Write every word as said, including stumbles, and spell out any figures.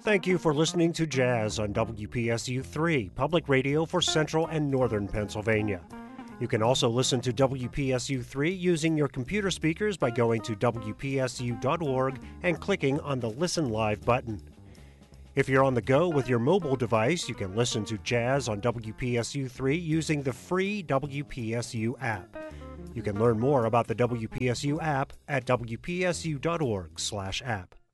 Thank you for listening to Jazz on W P S U three, public radio for central and northern Pennsylvania. You can also listen to W P S U three using your computer speakers by going to W P S U dot org and clicking on the Listen Live button. If you're on the go with your mobile device, you can listen to Jazz on W P S U three using the free W P S U app. You can learn more about the W P S U app at W P S U dot org slash app.